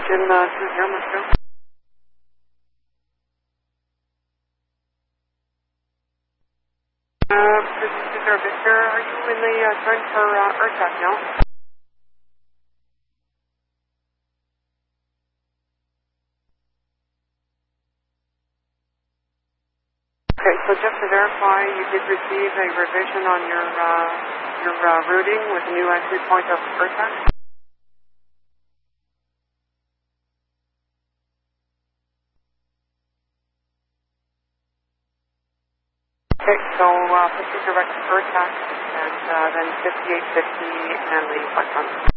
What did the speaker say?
Engine 20, let's go. This is Victor. Are you in the joint for ERTAC now? Okay, so just to verify, you did receive a revision on your routing with a new entry point of ERTAC? Okay, so proceed direct to ERTAC and then 5850 and the 500.